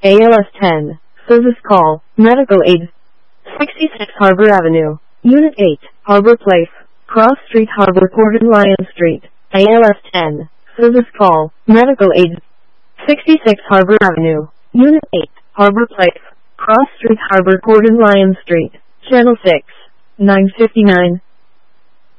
ALS 10. Service call. Medical aid. 66 Harbor Avenue. Unit 8. Harbor Place. Cross Street, Harbor Court, and Lion Street. ALS 10. Service call. Medical aid. 66 Harbor Avenue. Unit 8. Harbor Place. Cross Street, Harbor Court, and Lion Street. Channel 6. 959.